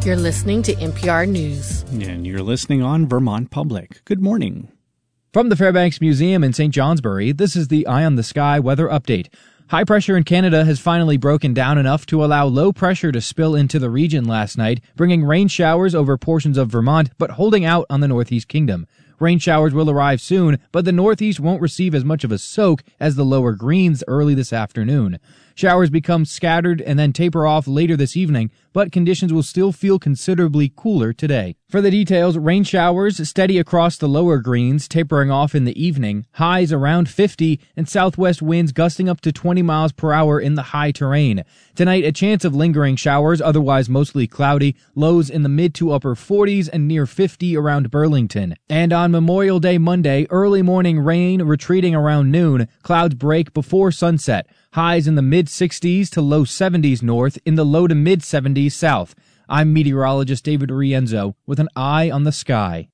You're listening to NPR News. And you're listening on Vermont Public. Good morning. From the Fairbanks Museum in St. Johnsbury, this is the Eye on the Sky weather update. High pressure in Canada has finally broken down enough to allow low pressure to spill into the region last night, bringing rain showers over portions of Vermont, but holding out on the Northeast Kingdom. Rain showers will arrive soon, but the Northeast won't receive as much of a soak as the lower Greens early this afternoon. Showers become scattered and then taper off later this evening, but conditions will still feel considerably cooler today. For the details, rain showers steady across the lower Greens, tapering off in the evening, highs around 50, and southwest winds gusting up to 20 miles per hour in the high terrain. Tonight, a chance of lingering showers, otherwise mostly cloudy, lows in the mid to upper 40s and near 50 around Burlington. And on Memorial Day Monday, early morning rain retreating around noon, clouds break before sunset. Highs in the mid-60s to low 70s north, in the low to mid-70s south. I'm meteorologist David Rienzo with an eye on the sky.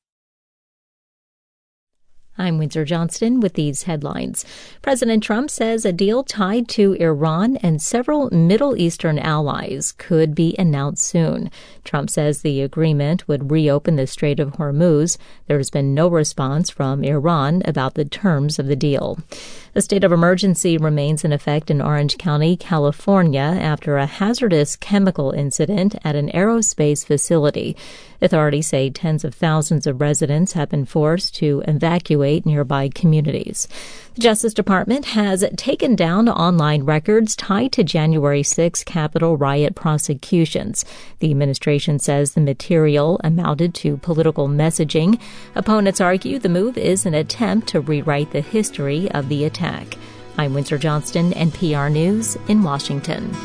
I'm Windsor Johnston with these headlines. President Trump says a deal tied to Iran and several Middle Eastern allies could be announced soon. Trump says the agreement would reopen the Strait of Hormuz. There has been no response from Iran about the terms of the deal. A state of emergency remains in effect in Orange County, California, after a hazardous chemical incident at an aerospace facility. Authorities say tens of thousands of residents have been forced to evacuate nearby communities. The Justice Department has taken down online records tied to January 6 Capitol riot prosecutions. The administration says the material amounted to political messaging. Opponents argue the move is an attempt to rewrite the history of the attack. I'm Windsor Johnston, NPR News in Washington.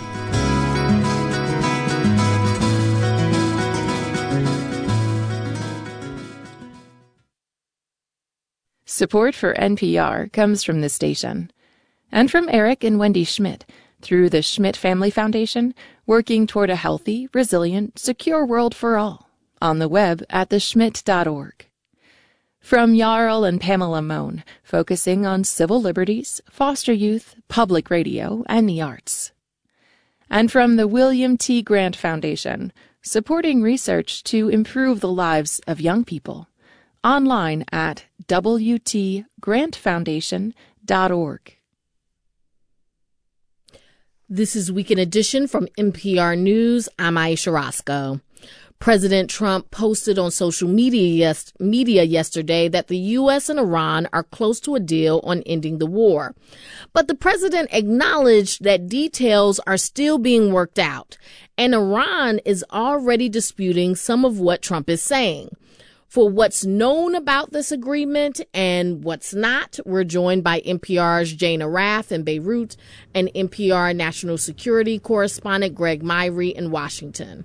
Support for NPR comes from this station and from Eric and Wendy Schmidt through the Schmidt Family Foundation, working toward a healthy, resilient, secure world for all on the web at theschmidt.org. From Jarl and Pamela Mohn, focusing on civil liberties, foster youth, public radio, and the arts. And from the William T. Grant Foundation, supporting research to improve the lives of young people. Online at wtgrantfoundation.org. This is Weekend Edition from NPR News. I'm Aisha Roscoe. President Trump posted on social media yesterday that the U.S. and Iran are close to a deal on ending the war. But the president acknowledged that details are still being worked out, and Iran is already disputing some of what Trump is saying. For what's known about this agreement and what's not, we're joined by NPR's Jane Arath in Beirut and NPR national security correspondent Greg Myrie in Washington.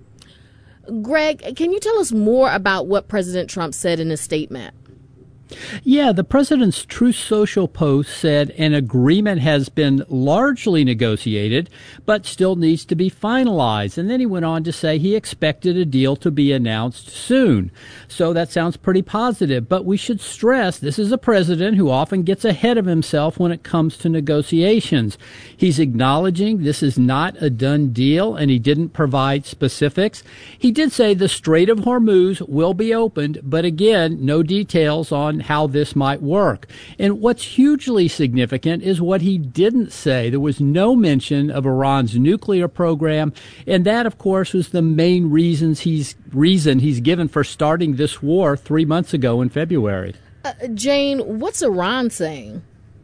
Greg, can you tell us more about what President Trump said in his statement? Yeah, the president's Truth Social post said an agreement has been largely negotiated, but still needs to be finalized. And then he went on to say he expected a deal to be announced soon. So that sounds pretty positive. But we should stress this is a president who often gets ahead of himself when it comes to negotiations. He's acknowledging this is not a done deal, and he didn't provide specifics. He did say the Strait of Hormuz will be opened, but again, no details on how this might work. And what's hugely significant is what he didn't say. There was no mention of Iran's nuclear program, and that, of course, was the main reason he's given for starting this war 3 months ago in February. Jane, what's Iran saying?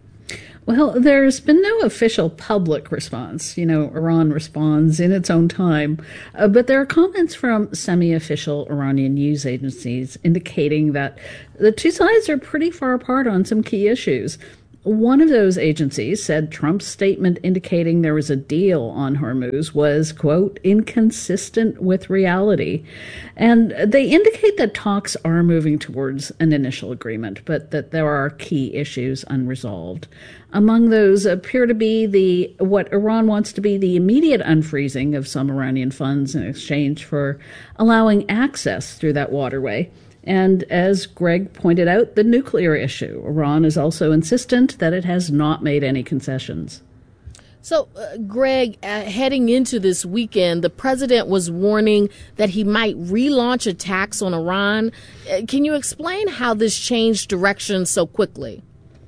Well, there's been no official public response. Iran responds in its own time. But there are comments from semi-official Iranian news agencies indicating that the two sides are pretty far apart on some key issues. One of those agencies said Trump's statement indicating there was a deal on Hormuz was, quote, inconsistent with reality. And they indicate that talks are moving towards an initial agreement, but that there are key issues unresolved. Among those appear to be what Iran wants to be the immediate unfreezing of some Iranian funds in exchange for allowing access through that waterway. And as Greg pointed out, the nuclear issue. Iran is also insistent that it has not made any concessions. So, Greg, heading into this weekend, the president was warning that he might relaunch attacks on Iran. Can you explain how this changed direction so quickly?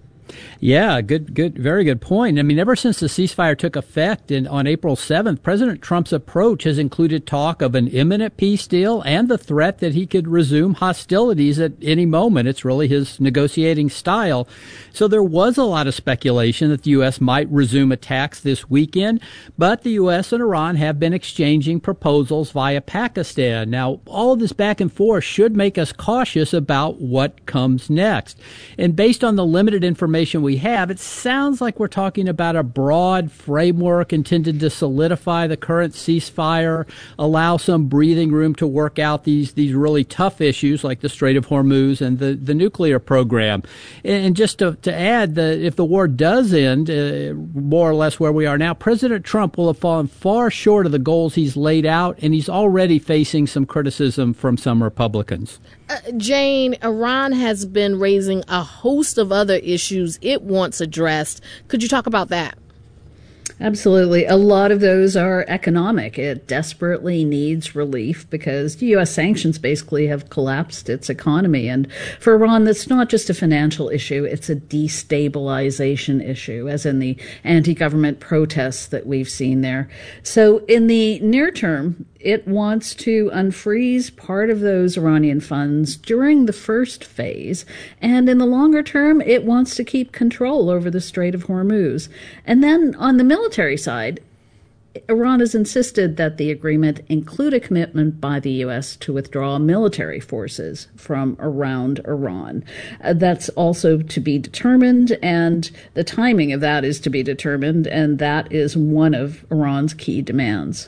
Yeah, very good point. I mean, ever since the ceasefire took effect on April 7th, President Trump's approach has included talk of an imminent peace deal and the threat that he could resume hostilities at any moment. It's really his negotiating style. So there was a lot of speculation that the U.S. might resume attacks this weekend, but the U.S. and Iran have been exchanging proposals via Pakistan. Now, all of this back and forth should make us cautious about what comes next. And based on the limited information we have, it sounds like we're talking about a broad framework intended to solidify the current ceasefire, allow some breathing room to work out these really tough issues like the Strait of Hormuz and the nuclear program. And just to add, if the war does end, more or less where we are now, President Trump will have fallen far short of the goals he's laid out, and he's already facing some criticism from some Republicans. Jane, Iran has been raising a host of other issues it wants addressed. Could you talk about that? Absolutely. A lot of those are economic. It desperately needs relief because U.S. sanctions basically have collapsed its economy. And for Iran, that's not just a financial issue, it's a destabilization issue, as in the anti-government protests that we've seen there. So in the near term, it wants to unfreeze part of those Iranian funds during the first phase. And in the longer term, it wants to keep control over the Strait of Hormuz. And then on the military side, Iran has insisted that the agreement include a commitment by the U.S. to withdraw military forces from around Iran. That's also to be determined, and the timing of that is to be determined, and that is one of Iran's key demands.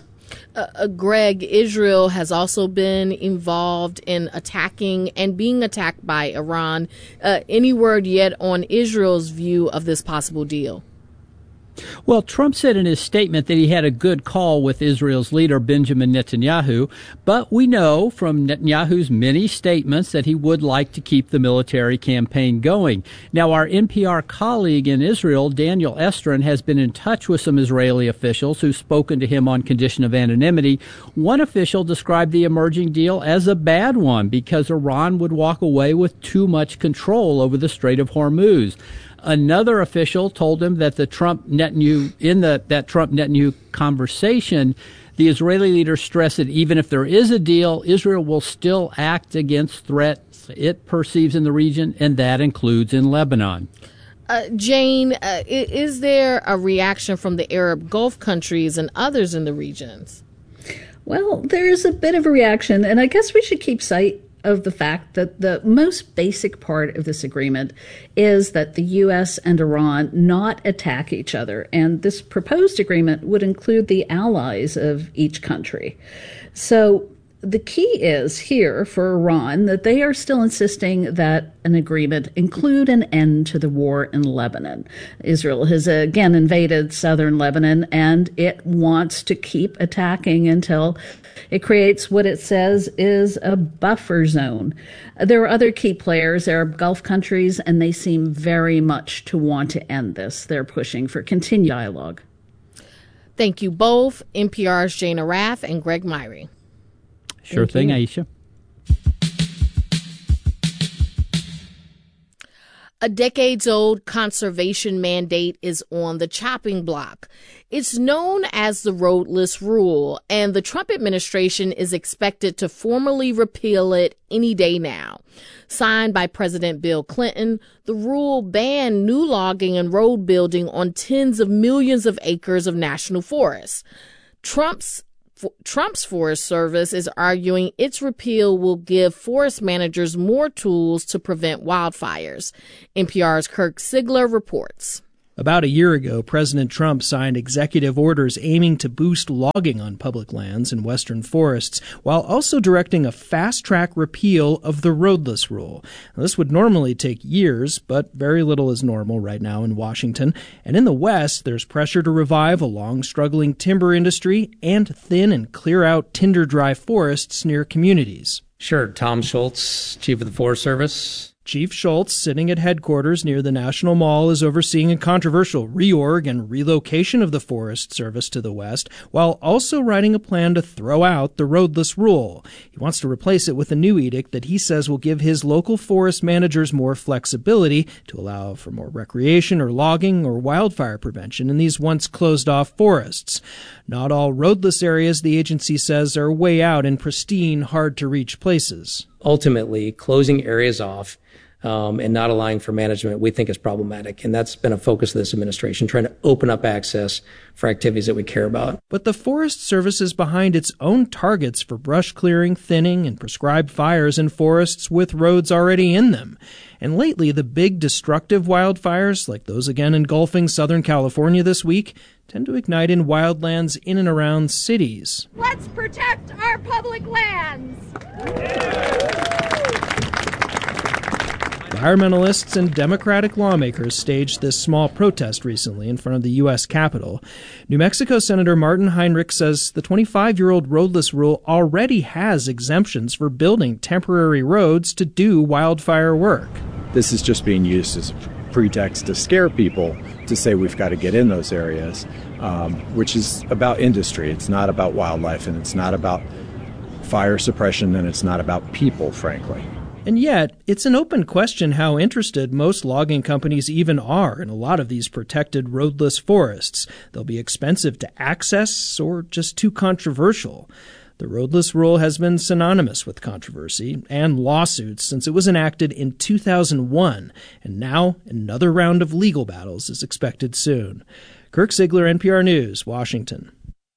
Greg, Israel has also been involved in attacking and being attacked by Iran. Any word yet on Israel's view of this possible deal? Well, Trump said in his statement that he had a good call with Israel's leader, Benjamin Netanyahu, but we know from Netanyahu's many statements that he would like to keep the military campaign going. Now, our NPR colleague in Israel, Daniel Estrin, has been in touch with some Israeli officials who've spoken to him on condition of anonymity. One official described the emerging deal as a bad one because Iran would walk away with too much control over the Strait of Hormuz. Another official told him that that Trump-Netanyahu conversation, the Israeli leader stressed that even if there is a deal, Israel will still act against threats it perceives in the region, and that includes in Lebanon. Jane, is there a reaction from the Arab Gulf countries and others in the regions? Well, there's a bit of a reaction, and I guess we should keep sight of the fact that the most basic part of this agreement is that the U.S. and Iran not attack each other. And this proposed agreement would include the allies of each country. So the key is here for Iran that they are still insisting that an agreement include an end to the war in Lebanon. Israel has again invaded southern Lebanon, and it wants to keep attacking until it creates what it says is a buffer zone. There are other key players, Arab Gulf countries, and they seem very much to want to end this. They're pushing for continued dialogue. Thank you both, NPR's Jane Arath and Greg Myrie. Sure thing, Aisha. A decades-old conservation mandate is on the chopping block. It's known as the roadless rule, and the Trump administration is expected to formally repeal it any day now. Signed by President Bill Clinton, the rule banned new logging and road building on tens of millions of acres of national forests. Trump's Forest Service is arguing its repeal will give forest managers more tools to prevent wildfires. NPR's Kirk Sigler reports. About a year ago, President Trump signed executive orders aiming to boost logging on public lands and western forests, while also directing a fast-track repeal of the roadless rule. Now, this would normally take years, but very little is normal right now in Washington. And in the West, there's pressure to revive a long-struggling timber industry and thin and clear out tinder-dry forests near communities. Sure. Tom Schultz, Chief of the Forest Service. Chief Schultz, sitting at headquarters near the National Mall, is overseeing a controversial reorg and relocation of the Forest Service to the west, while also writing a plan to throw out the roadless rule. He wants to replace it with a new edict that he says will give his local forest managers more flexibility to allow for more recreation or logging or wildfire prevention in these once closed-off forests. Not all roadless areas, the agency says, are way out in pristine, hard-to-reach places. Ultimately, closing areas off and not allowing for management, we think is problematic. And that's been a focus of this administration, trying to open up access for activities that we care about. But the Forest Service is behind its own targets for brush clearing, thinning, and prescribed fires in forests with roads already in them. And lately, the big destructive wildfires, like those again engulfing Southern California this week, tend to ignite in wildlands in and around cities. Let's protect our public lands! Environmentalists and Democratic lawmakers staged this small protest recently in front of the U.S. Capitol. New Mexico Senator Martin Heinrich says the 25-year-old roadless rule already has exemptions for building temporary roads to do wildfire work. This is just being used as a pretext to scare people to say we've got to get in those areas, which is about industry. It's not about wildlife, and it's not about fire suppression, and it's not about people, frankly. And yet, it's an open question how interested most logging companies even are in a lot of these protected roadless forests. They'll be expensive to access or just too controversial. The roadless rule has been synonymous with controversy and lawsuits since it was enacted in 2001, and now another round of legal battles is expected soon. Kirk Ziegler, NPR News, Washington.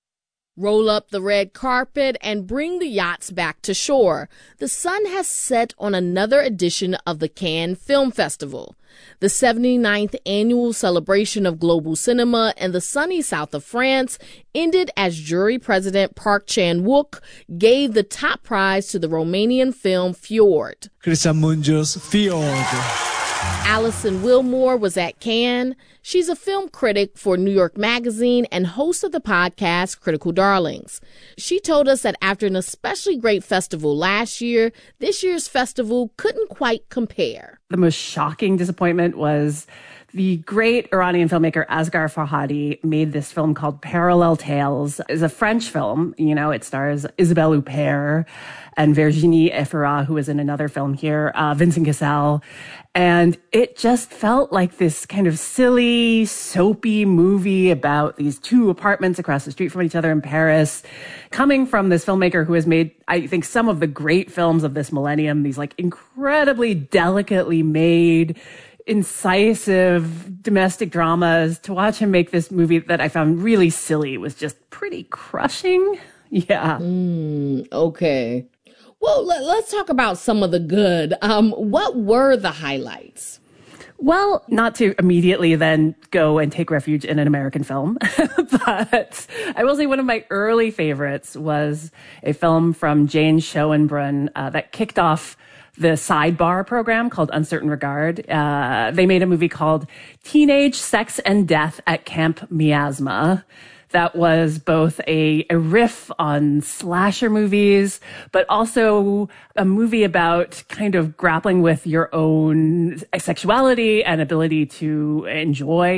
Roll up the red carpet and bring the yachts back to shore. The sun has set on another edition of the Cannes Film Festival. The 79th annual celebration of global cinema in the sunny south of France ended as jury president Park Chan-wook gave the top prize to the Romanian film Fjord. Cristian Mungios, Fjord. Alison Willmore was at Cannes. She's a film critic for New York Magazine and host of the podcast Critical Darlings. She told us that after an especially great festival last year, this year's festival couldn't quite compare. The most shocking disappointment was the great Iranian filmmaker Asghar Farhadi made this film called Parallel Tales. It's a French film. You know, it stars Isabelle Huppert and Virginie Efira, who is in another film here, Vincent Cassel. And it just felt like this kind of silly, soapy movie about these two apartments across the street from each other in Paris, coming from this filmmaker who has made, I think, some of the great films of this millennium, these like incredibly delicately made, incisive domestic dramas. To watch him make this movie that I found really silly was just pretty crushing. Yeah. Okay. Well, let's talk about some of the good. What were the highlights? Well, not to immediately then go and take refuge in an American film, but I will say one of my early favorites was a film from Jane Schoenbrunn that kicked off the Sidebar program called Uncertain Regard. They made a movie called Teenage Sex and Death at Camp Miasma. That was both a riff on slasher movies, but also a movie about kind of grappling with your own sexuality and ability to enjoy,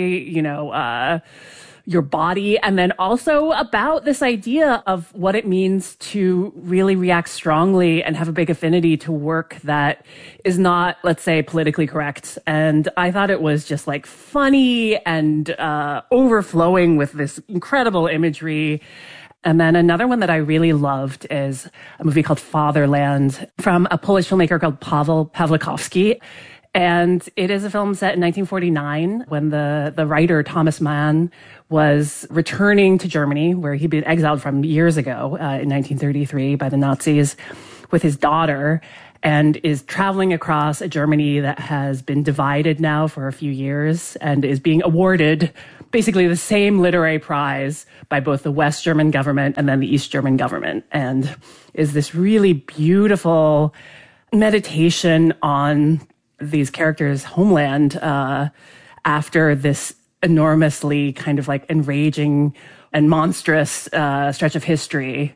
your body, and then also about this idea of what it means to really react strongly and have a big affinity to work that is not, let's say, politically correct. And I thought it was just like funny and overflowing with this incredible imagery. And then another one that I really loved is a movie called Fatherland from a Polish filmmaker called Paweł Pawlikowski. And it is a film set in 1949 when the writer Thomas Mann was returning to Germany, where he'd been exiled from years ago in 1933 by the Nazis, with his daughter, and is traveling across a Germany that has been divided now for a few years and is being awarded basically the same literary prize by both the West German government and then the East German government, and is this really beautiful meditation on these characters' homeland after this enormously kind of like enraging and monstrous stretch of history.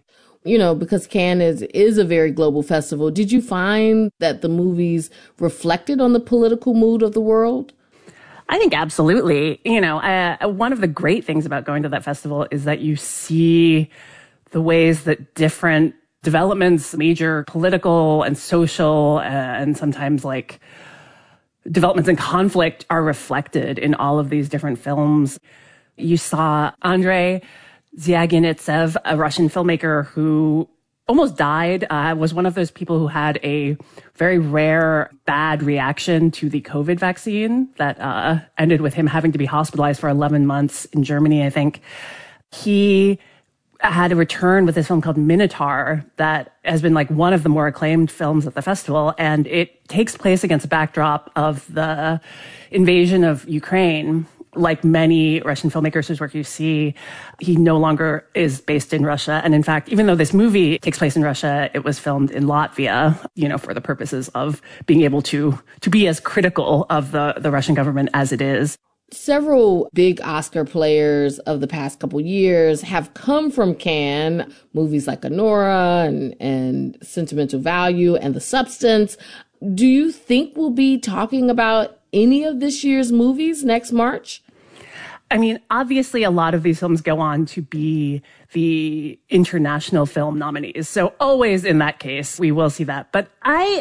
because Cannes is a very global festival, did you find that the movies reflected on the political mood of the world? I think absolutely. One of the great things about going to that festival is that you see the ways that different developments, major political and social, and sometimes like developments in conflict are reflected in all of these different films. You saw Andrei Zvyagintsev, a Russian filmmaker who almost died, was one of those people who had a very rare bad reaction to the COVID vaccine that ended with him having to be hospitalized for 11 months in Germany, I think. He had a return with this film called Minotaur that has been like one of the more acclaimed films at the festival. And it takes place against a backdrop of the invasion of Ukraine. Like many Russian filmmakers whose work you see, he no longer is based in Russia. And in fact, even though this movie takes place in Russia, it was filmed in Latvia, for the purposes of being able to be as critical of the Russian government as it is. Several big Oscar players of the past couple years have come from Cannes, movies like Anora and Sentimental Value and The Substance. Do you think we'll be talking about any of this year's movies next March? I mean, obviously, a lot of these films go on to be the international film nominees. So always in that case, we will see that. But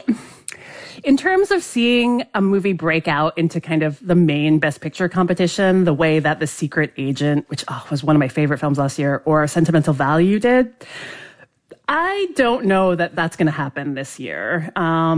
in terms of seeing a movie break out into kind of the main Best Picture competition, the way that The Secret Agent, which was one of my favorite films last year, or Sentimental Value did, I don't know that that's going to happen this year.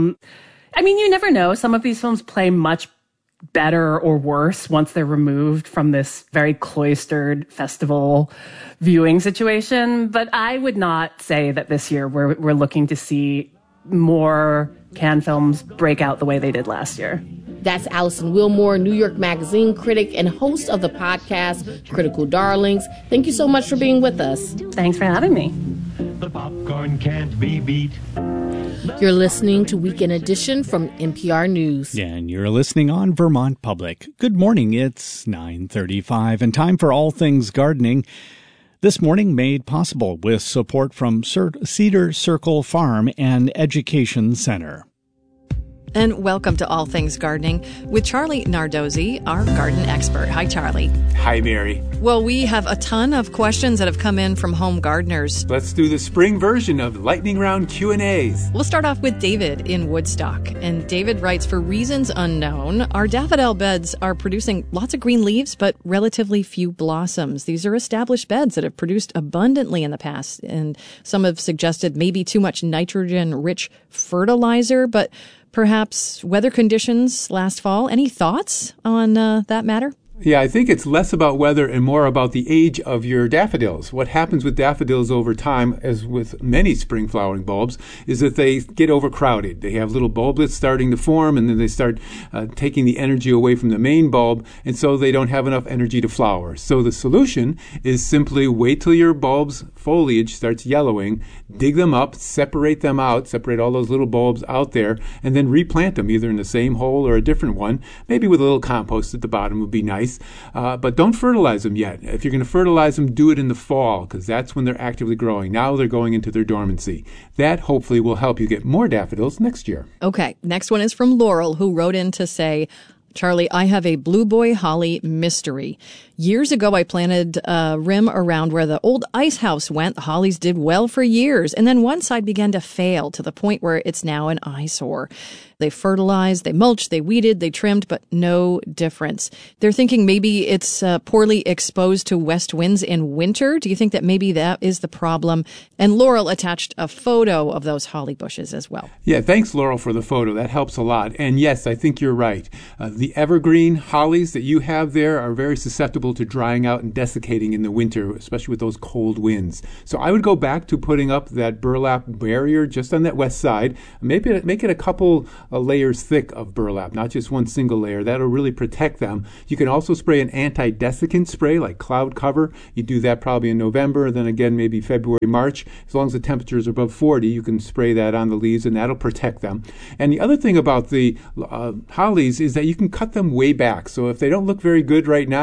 You never know. Some of these films play much better or worse once they're removed from this very cloistered festival viewing situation. But I would not say that this year we're looking to see more Cannes films break out the way they did last year. That's Alison Willmore, New York Magazine critic and host of the podcast Critical Darlings. Thank you so much for being with us. Thanks for having me. The popcorn can't be beat. You're listening to Weekend Edition from NPR News. And you're listening on Vermont Public. Good morning. It's 9:35 and time for All Things Gardening. This morning made possible with support from Cedar Circle Farm and Education Center. And welcome to All Things Gardening with Charlie Nardozzi, our garden expert. Hi, Charlie. Hi, Mary. Well, we have a ton of questions that have come in from home gardeners. Let's do the spring version of Lightning Round Q&As. We'll start off with David in Woodstock. And David writes, for reasons unknown, our daffodil beds are producing lots of green leaves, but relatively few blossoms. These are established beds that have produced abundantly in the past. And some have suggested maybe too much nitrogen-rich fertilizer, but perhaps weather conditions last fall. Any thoughts on that matter? Yeah, I think it's less about weather and more about the age of your daffodils. What happens with daffodils over time, as with many spring flowering bulbs, is that they get overcrowded. They have little bulblets starting to form, and then they start taking the energy away from the main bulb, and so they don't have enough energy to flower. So the solution is simply wait till your bulb's foliage starts yellowing, dig them up, separate them out, separate all those little bulbs out there, and then replant them either in the same hole or a different one. Maybe with a little compost at the bottom would be nice. But don't fertilize them yet. If you're going to fertilize them, do it in the fall, because that's when they're actively growing. Now they're going into their dormancy. That hopefully will help you get more daffodils next year. Okay, next one is from Laurel, who wrote in to say, Charlie, I have a Blue Boy Holly mystery. Years ago, I planted a rim around where the old ice house went. The hollies did well for years. And then one side began to fail to the point where it's now an eyesore. They fertilized, they mulched, they weeded, they trimmed, but no difference. They're thinking maybe it's poorly exposed to west winds in winter. Do you think that maybe that is the problem? And Laurel attached a photo of those holly bushes as well. Yeah, thanks, Laurel, for the photo. That helps a lot. And yes, I think you're right. The evergreen hollies that you have there are very susceptible to drying out and desiccating in the winter, especially with those cold winds. So I would go back to putting up that burlap barrier just on that west side. Maybe make it a couple layers thick of burlap, not just one single layer. That'll really protect them. You can also spray an anti-desiccant spray like Cloud Cover. You do that probably in November, then again maybe February, March. As long as the temperatures are above 40, you can spray that on the leaves and that'll protect them. And the other thing about the hollies is that you can cut them way back. So if they don't look very good right now, cut them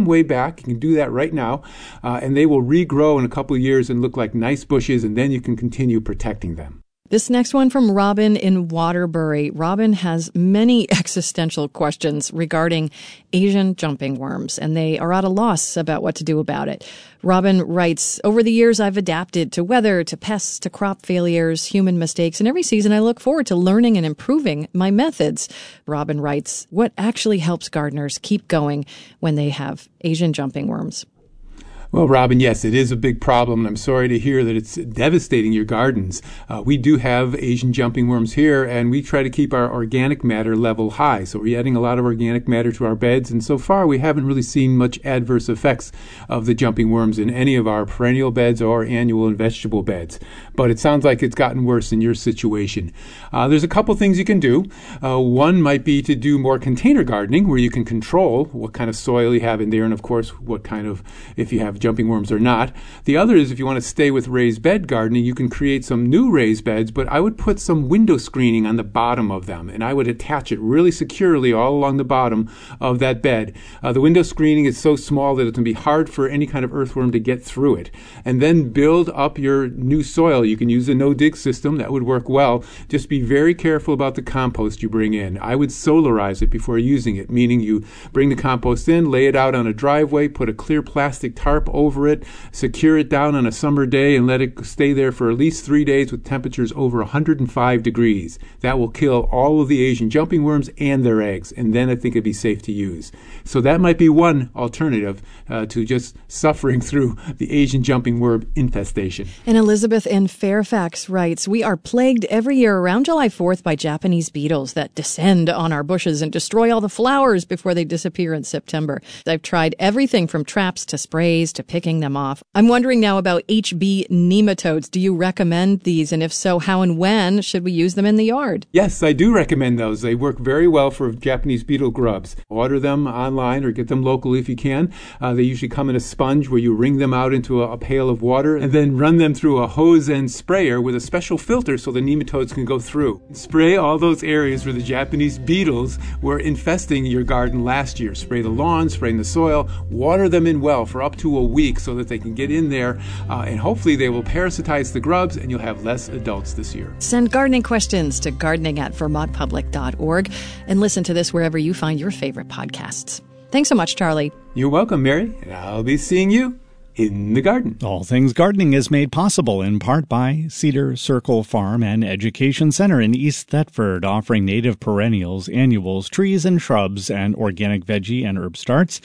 way back. You can do that right now, and they will regrow in a couple of years and look like nice bushes, and then you can continue protecting them. This next one from Robin in Waterbury. Robin has many existential questions regarding Asian jumping worms, and they are at a loss about what to do about it. Robin writes, over the years, I've adapted to weather, to pests, to crop failures, human mistakes, and every season I look forward to learning and improving my methods. Robin writes, what actually helps gardeners keep going when they have Asian jumping worms? Well, Robin, yes, it is a big problem, and I'm sorry to hear that it's devastating your gardens. We do have Asian jumping worms here, and we try to keep our organic matter level high. So we're adding a lot of organic matter to our beds, and so far we haven't really seen much adverse effects of the jumping worms in any of our perennial beds or annual and vegetable beds. But it sounds like it's gotten worse in your situation. There's a couple things you can do. One might be to do more container gardening, where you can control what kind of soil you have in there, and of course, what kind of, if you have jumping worms or not. The other is, if you want to stay with raised bed gardening, you can create some new raised beds, but I would put some window screening on the bottom of them, and I would attach it really securely all along the bottom of that bed. The window screening is so small that it can be hard for any kind of earthworm to get through it. And then build up your new soil. You can use a no-dig system. That would work well. Just be very careful about the compost you bring in. I would solarize it before using it, meaning you bring the compost in, lay it out on a driveway, put a clear plastic tarp over it, secure it down on a summer day, and let it stay there for at least 3 days with temperatures over 105 degrees. That will kill all of the Asian jumping worms and their eggs, and then I think it'd be safe to use. So that might be one alternative to just suffering through the Asian jumping worm infestation. And Elizabeth in Fairfax writes, we are plagued every year around July 4th by Japanese beetles that descend on our bushes and destroy all the flowers before they disappear in September. I've tried everything from traps to sprays to picking them off. I'm wondering now about HB nematodes. Do you recommend these? And if so, how and when should we use them in the yard? Yes, I do recommend those. They work very well for Japanese beetle grubs. Order them online or get them locally if you can. They usually come in a sponge where you wring them out into a pail of water and then run them through a hose and sprayer with a special filter so the nematodes can go through. Spray all those areas where the Japanese beetles were infesting your garden last year. Spray the lawn, spray the soil, water them in well for up to a week so that they can get in there, and hopefully they will parasitize the grubs and you'll have less adults this year. Send gardening questions to gardening@vermontpublic.org and listen to this wherever you find your favorite podcasts. Thanks so much, Charlie. You're welcome, Mary, and I'll be seeing you in the garden. All Things Gardening is made possible in part by Cedar Circle Farm and Education Center in East Thetford, offering native perennials, annuals, trees and shrubs, and organic veggie and herb starts.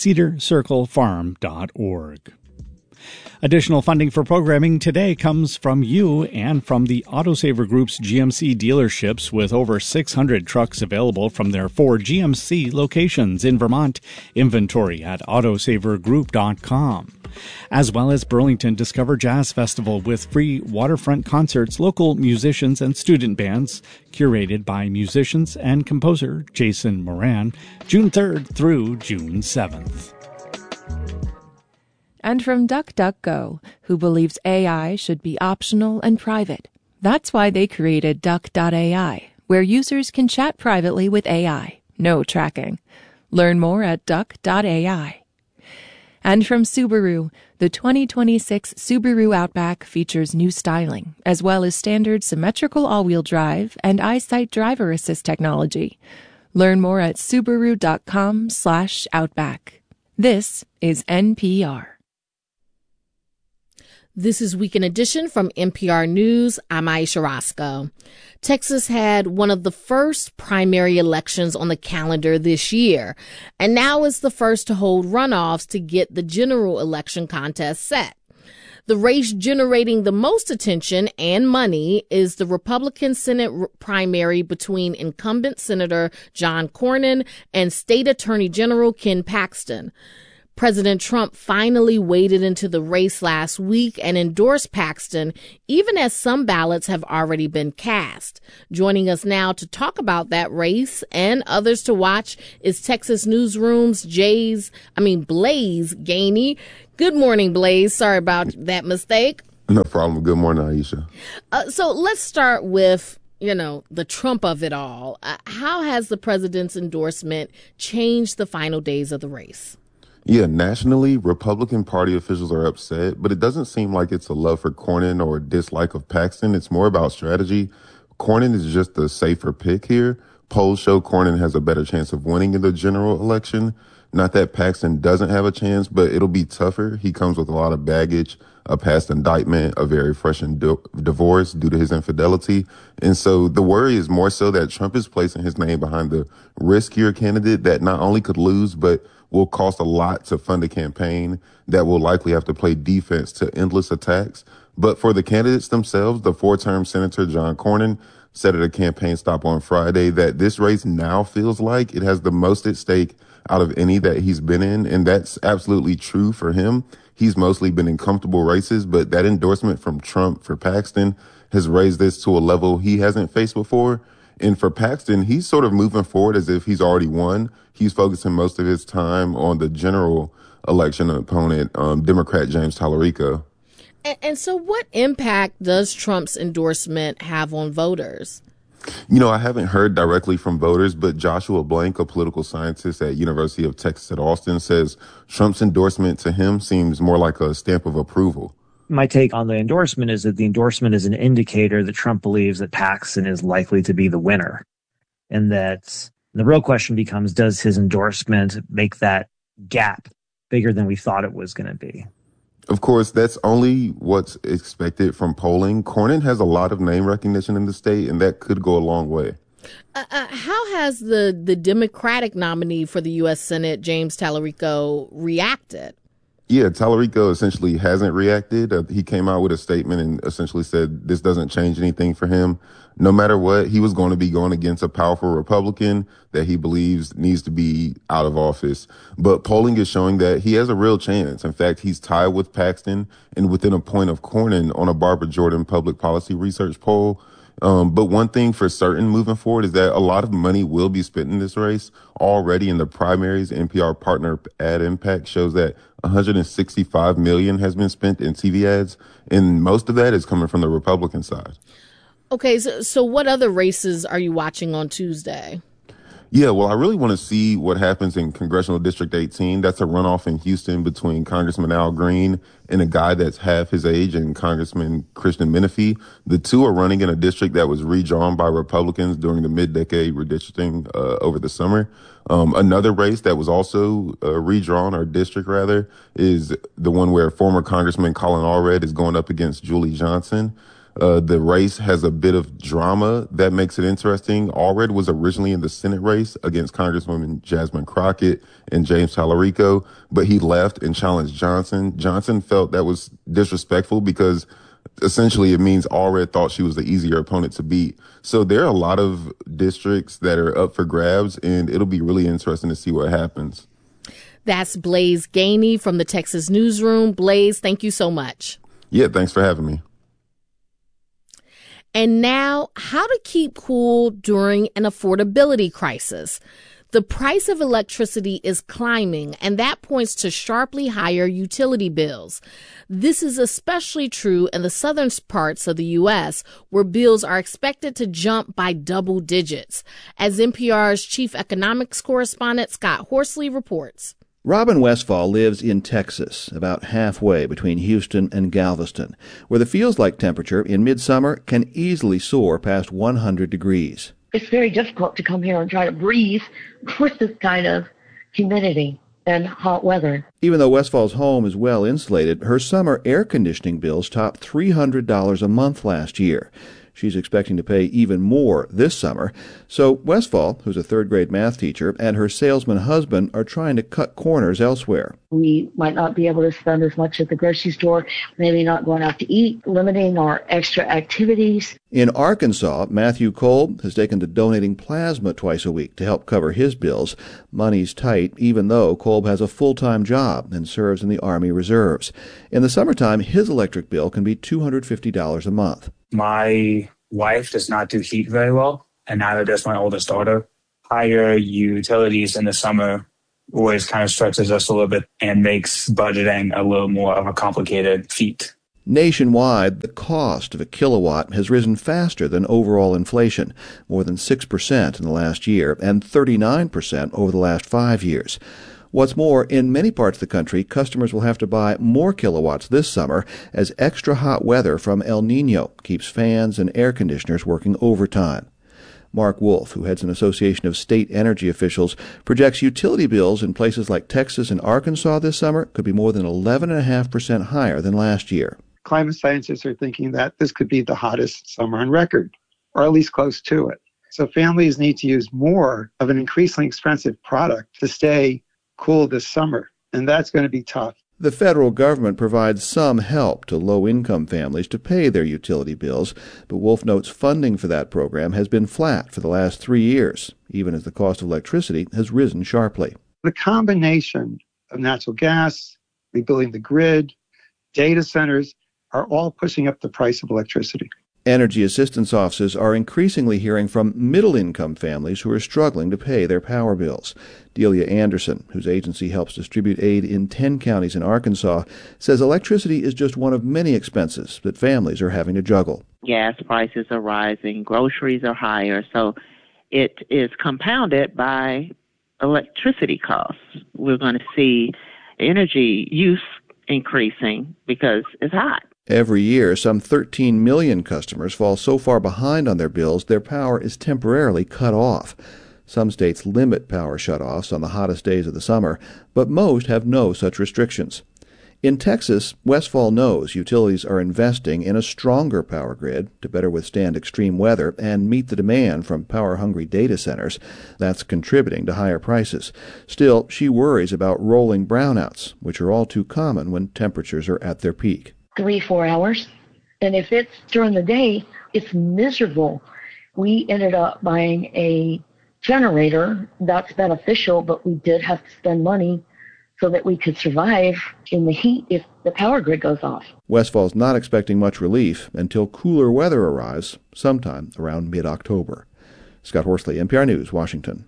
CedarCircleFarm.org. Additional funding for programming today comes from you and from the Autosaver Group's GMC dealerships, with over 600 trucks available from their 4 GMC locations in Vermont. Inventory at autosavergroup.com. As well as Burlington Discover Jazz Festival with free waterfront concerts, local musicians and student bands, curated by musicians and composer Jason Moran, June 3rd through June 7th. And from DuckDuckGo, who believes AI should be optional and private. That's why they created Duck.ai, where users can chat privately with AI. No tracking. Learn more at Duck.ai. And from Subaru, the 2026 Subaru Outback features new styling, as well as standard symmetrical all-wheel drive and EyeSight driver assist technology. Learn more at Subaru.com/Outback. This is NPR. This is Weekend Edition from NPR News. I'm Aisha Roscoe. Texas had one of the first primary elections on the calendar this year, and now is the first to hold runoffs to get the general election contest set. The race generating the most attention and money is the Republican Senate primary between incumbent Senator John Cornyn and State Attorney General Ken Paxton. President Trump finally waded into the race last week and endorsed Paxton, even as some ballots have already been cast. Joining us now to talk about that race and others to watch is Texas Newsroom's Blaise Gainey. Good morning, Blaise. Sorry about that mistake. No problem. Good morning, Aisha. So let's start with the Trump of it all. How has the president's endorsement changed the final days of the race? Yeah, nationally, Republican Party officials are upset, but it doesn't seem like it's a love for Cornyn or a dislike of Paxton. It's more about strategy. Cornyn is just a safer pick here. Polls show Cornyn has a better chance of winning in the general election. Not that Paxton doesn't have a chance, but it'll be tougher. He comes with a lot of baggage, a past indictment, a very fresh divorce due to his infidelity. And so the worry is more so that Trump is placing his name behind the riskier candidate that not only could lose, but will cost a lot to fund a campaign that will likely have to play defense to endless attacks. But for the candidates themselves, the 4-term Senator John Cornyn said at a campaign stop on Friday that this race now feels like it has the most at stake out of any that he's been in. And that's absolutely true for him. He's mostly been in comfortable races, but that endorsement from Trump for Paxton has raised this to a level he hasn't faced before. And for Paxton, he's sort of moving forward as if he's already won. He's focusing most of his time on the general election opponent, Democrat James Tallarico. And so what impact does Trump's endorsement have on voters? You know, I haven't heard directly from voters, but Joshua Blank, a political scientist at University of Texas at Austin, says Trump's endorsement to him seems more like a stamp of approval. My take on the endorsement is that the endorsement is an indicator that Trump believes that Paxton is likely to be the winner. And that the real question becomes, does his endorsement make that gap bigger than we thought it was going to be? Of course, that's only what's expected from polling. Cornyn has a lot of name recognition in the state, and that could go a long way. How has the Democratic nominee for the U.S. Senate, James Tallarico, reacted? Yeah, Tallarico essentially hasn't reacted. He came out with a statement and essentially said this doesn't change anything for him. No matter what, he was going to be going against a powerful Republican that he believes needs to be out of office. But polling is showing that he has a real chance. In fact, he's tied with Paxton and within a point of Cornyn on a Barbara Jordan public policy research poll. But one thing for certain moving forward is that a lot of money will be spent in this race. Already in the primaries, NPR partner Ad Impact shows that $165 million has been spent in TV ads, and most of that is coming from the Republican side. Okay, so what other races are you watching on Tuesday? Yeah, well, I really want to see what happens in Congressional District 18. That's a runoff in Houston between Congressman Al Green and a guy that's half his age, and Congressman Christian Menifee. The two are running in a district that was redrawn by Republicans during the mid-decade redistricting over the summer. Another race that was also redrawn, or district rather, is the one where former Congressman Colin Allred is going up against Julie Johnson. The race has a bit of drama that makes it interesting. Allred was originally in the Senate race against Congresswoman Jasmine Crockett and James Tallarico, but he left and challenged Johnson. Johnson felt that was disrespectful because essentially it means Allred thought she was the easier opponent to beat. So there are a lot of districts that are up for grabs, and it'll be really interesting to see what happens. That's Blaise Gainey from the Texas Newsroom. Blaise, thank you so much. Yeah, thanks for having me. And now, how to keep cool during an affordability crisis. The price of electricity is climbing, and that points to sharply higher utility bills. This is especially true in the southern parts of the U.S., where bills are expected to jump by double digits. As NPR's chief economics correspondent Scott Horsley reports. Robin Westfall lives in Texas, about halfway between Houston and Galveston, where the feels-like temperature in midsummer can easily soar past 100 degrees. It's very difficult to come here and try to breathe with this kind of humidity and hot weather. Even though Westfall's home is well insulated, her summer air conditioning bills topped $300 a month last year. She's expecting to pay even more this summer. So Westfall, who's a third-grade math teacher, and her salesman husband are trying to cut corners elsewhere. We might not be able to spend as much at the grocery store, maybe not going out to eat, limiting our extra activities. In Arkansas, Matthew Kolb has taken to donating plasma twice a week to help cover his bills. Money's tight, even though Kolb has a full-time job and serves in the Army Reserves. In the summertime, his electric bill can be $250 a month. My wife does not do heat very well, and neither does my oldest daughter. Higher utilities in the summer always kind of stretches us a little bit and makes budgeting a little more of a complicated feat. Nationwide, the cost of a kilowatt has risen faster than overall inflation, more than 6% in the last year and 39% over the last 5 years. What's more, in many parts of the country, customers will have to buy more kilowatts this summer as extra hot weather from El Nino keeps fans and air conditioners working overtime. Mark Wolf, who heads an association of state energy officials, projects utility bills in places like Texas and Arkansas this summer could be more than 11.5% higher than last year. Climate scientists are thinking that this could be the hottest summer on record, or at least close to it. So families need to use more of an increasingly expensive product to stay cool this summer, and that's going to be tough. The federal government provides some help to low-income families to pay their utility bills, but Wolf notes funding for that program has been flat for the last 3 years, even as the cost of electricity has risen sharply. The combination of natural gas, rebuilding the grid, data centers are all pushing up the price of electricity. Energy assistance offices are increasingly hearing from middle-income families who are struggling to pay their power bills. Delia Anderson, whose agency helps distribute aid in 10 counties in Arkansas, says electricity is just one of many expenses that families are having to juggle. Gas prices are rising, groceries are higher, so it is compounded by electricity costs. We're going to see energy use increasing because it's hot. Every year, some 13 million customers fall so far behind on their bills their power is temporarily cut off. Some states limit power shutoffs on the hottest days of the summer, but most have no such restrictions. In Texas, Westfall knows utilities are investing in a stronger power grid to better withstand extreme weather and meet the demand from power-hungry data centers. That's contributing to higher prices. Still, she worries about rolling brownouts, which are all too common when temperatures are at their peak. 3-4 hours. And if it's during the day, it's miserable. We ended up buying a generator. That's beneficial, but we did have to spend money so that we could survive in the heat if the power grid goes off. Westfall's not expecting much relief until cooler weather arrives sometime around mid-October. Scott Horsley, NPR News, Washington.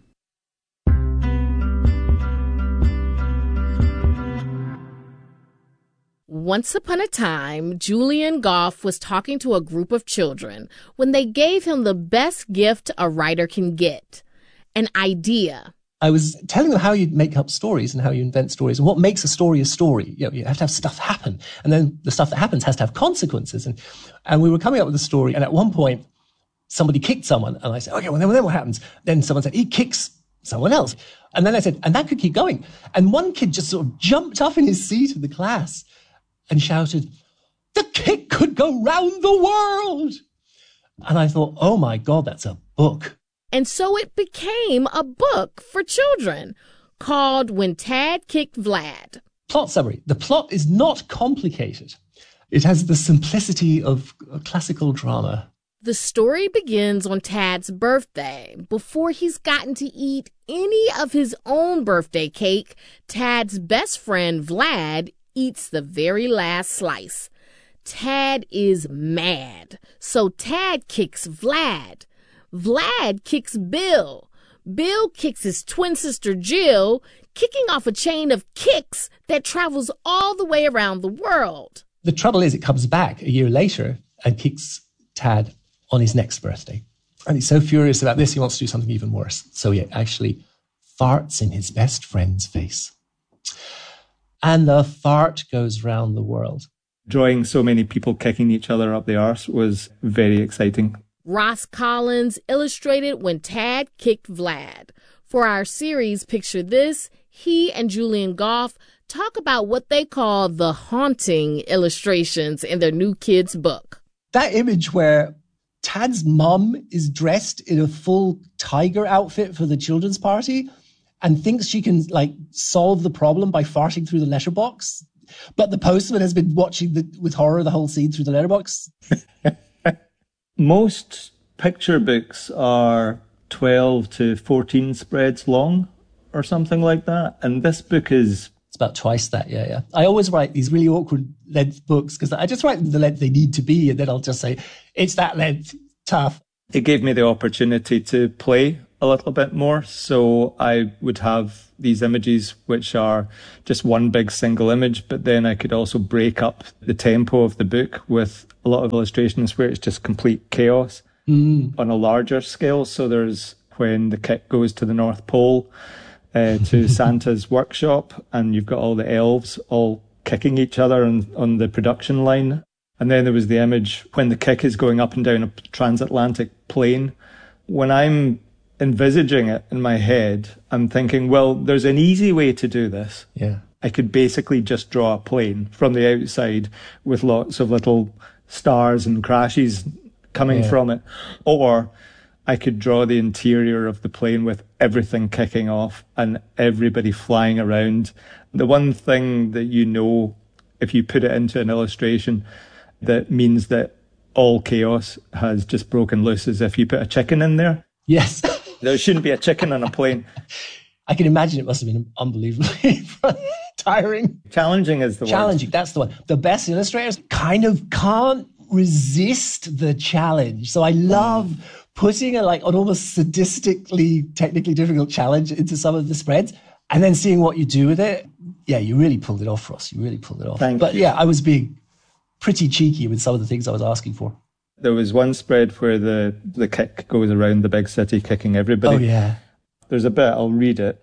Once upon a time, Julian Goff was talking to a group of children when they gave him the best gift a writer can get, an idea. I was telling them how you make up stories and how you invent stories and what makes a story a story. You know, you have to have stuff happen, and then the stuff that happens has to have consequences. And we were coming up with a story, and at one point, somebody kicked someone, and I said, okay, well, then what happens? Then someone said, he kicks someone else. And then I said, and that could keep going. And one kid just sort of jumped up in his seat in the class and shouted, the kick could go round the world. And I thought, oh my God, that's a book. And so it became a book for children called When Tad Kicked Vlad. Plot summary. The plot is not complicated. It has the simplicity of classical drama. The story begins on Tad's birthday. Before he's gotten to eat any of his own birthday cake, Tad's best friend, Vlad, eats the very last slice. Tad is mad, so Tad kicks Vlad. Vlad kicks Bill. Bill kicks his twin sister Jill, kicking off a chain of kicks that travels all the way around the world. The trouble is it comes back a year later and kicks Tad on his next birthday. And he's so furious about this, he wants to do something even worse. So he actually farts in his best friend's face. And the fart goes round the world. Drawing so many people kicking each other up the arse was very exciting. Ross Collins illustrated When Tad Kicked Vlad. For our series Picture This, he and Julian Goff talk about what they call the haunting illustrations in their new kids' book. That image where Tad's mum is dressed in a full tiger outfit for the children's party and thinks she can, solve the problem by farting through the letterbox. But the postman has been watching with horror the whole scene through the letterbox. Most picture books are 12 to 14 spreads long or something like that. And this book is... It's about twice that, yeah. I always write these really awkward length books because I just write them the length they need to be, and then I'll just say, it's that length, tough. It gave me the opportunity to play a little bit more. So I would have these images which are just one big single image, but then I could also break up the tempo of the book with a lot of illustrations where it's just complete chaos on a larger scale. So there's when the kick goes to the North Pole, to Santa's workshop, and you've got all the elves all kicking each other on the production line. And then there was the image when the kick is going up and down a transatlantic plane. When I'm envisaging it in my head, I'm thinking, well, there's an easy way to do this. Yeah. I could basically just draw a plane from the outside with lots of little stars and crashes coming from it. Or I could draw the interior of the plane with everything kicking off and everybody flying around. The one thing that you know, if you put it into an illustration, that means that all chaos has just broken loose, is if you put a chicken in there. Yes. There shouldn't be a chicken on a plane. I can imagine it must have been unbelievably tiring. Challenging is the one. Challenging, that's the one. The best illustrators kind of can't resist the challenge. So I love putting an almost sadistically, technically difficult challenge into some of the spreads and then seeing what you do with it. Yeah, you really pulled it off for us. You really pulled it off. But yeah, I was being pretty cheeky with some of the things I was asking for. There was one spread where the kick goes around the big city kicking everybody. Oh, yeah. There's a bit, I'll read it.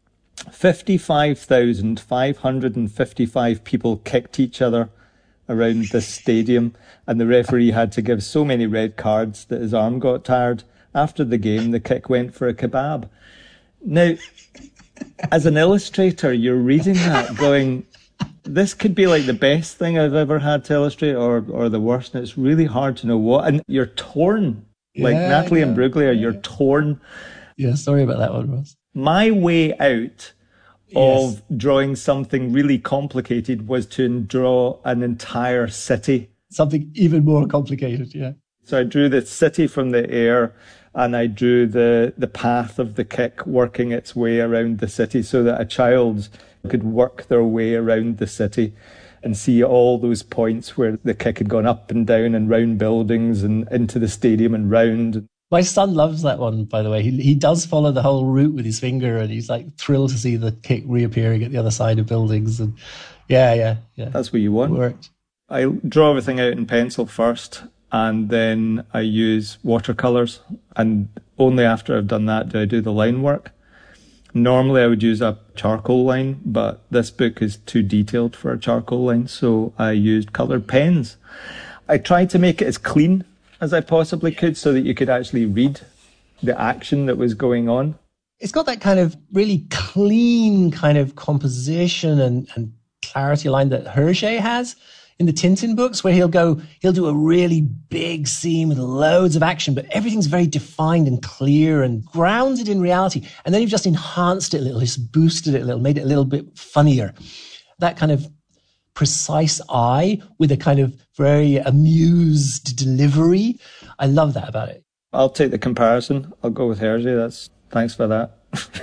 55,555 people kicked each other around this stadium, and the referee had to give so many red cards that his arm got tired. After the game, the kick went for a kebab. Now, as an illustrator, you're reading that going, this could be like the best thing I've ever had to illustrate or the worst, and it's really hard to know what. And you're torn. Like Natalie Imbruglia, you're torn. Yeah, sorry about that one, Ross. My way out of drawing something really complicated was to draw an entire city. Something even more complicated, yeah. So I drew the city from the air, and I drew the path of the kick working its way around the city so that a child could work their way around the city and see all those points where the kick had gone up and down and round buildings and into the stadium and round. My son loves that one, by the way. He does follow the whole route with his finger, and he's like thrilled to see the kick reappearing at the other side of buildings. And yeah. That's what you want. It worked. I draw everything out in pencil first, and then I use watercolours. And only after I've done that do I do the line work. Normally I would use a charcoal line, but this book is too detailed for a charcoal line, so I used coloured pens. I tried to make it as clean as I possibly could so that you could actually read the action that was going on. It's got that kind of really clean kind of composition and clarity line that Hergé has in the Tintin books, where he'll do a really big scene with loads of action, but everything's very defined and clear and grounded in reality. And then you've just enhanced it a little, just boosted it a little, made it a little bit funnier. That kind of precise eye with a kind of very amused delivery. I love that about it. I'll take the comparison. I'll go with Hergé. Thanks for that.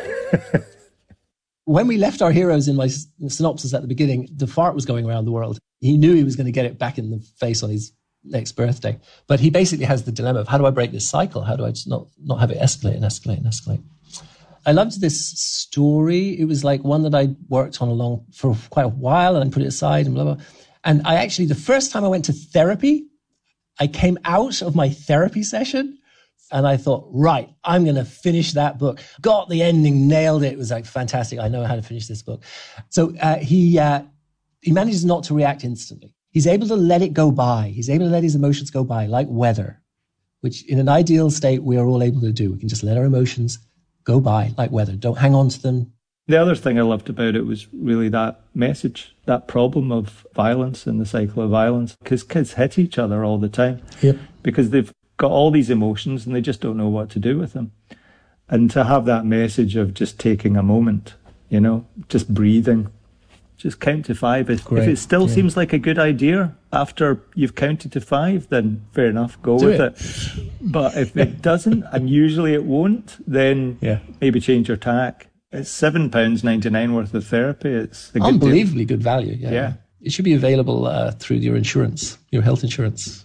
When we left our heroes in my synopsis at the beginning, the fart was going around the world. He knew he was going to get it back in the face on his next birthday. But he basically has the dilemma of, how do I break this cycle? How do I just not have it escalate and escalate and escalate? I loved this story. It was like one that I worked on for quite a while and then put it aside and blah, blah. And I actually, the first time I went to therapy, I came out of my therapy session and I thought, right, I'm going to finish that book. Got the ending, nailed it. It was like fantastic. I know how to finish this book. So he manages not to react instantly. He's able to let it go by. He's able to let his emotions go by like weather, which in an ideal state, we are all able to do. We can just let our emotions go by like weather. Don't hang on to them. The other thing I loved about it was really that message, that problem of violence and the cycle of violence, because kids hit each other all the time. Yep. Because they've got all these emotions and they just don't know what to do with them. And to have that message of just taking a moment, just breathing, just count to 5. If it still seems like a good idea after you've counted to 5, then fair enough, go with it. But if it doesn't, and usually it won't, then maybe change your tack. It's £7.99 worth of therapy. It's a unbelievably good value. Yeah. It should be available through your insurance, your health insurance.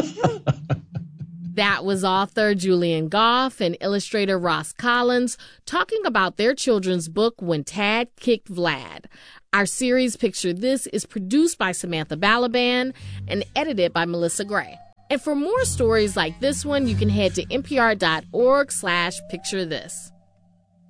That was author Julian Goff and illustrator Ross Collins talking about their children's book, When Tad Kicked Vlad. Our series Picture This is produced by Samantha Balaban and edited by Melissa Gray. And for more stories like this one, you can head to npr.org/picturethis.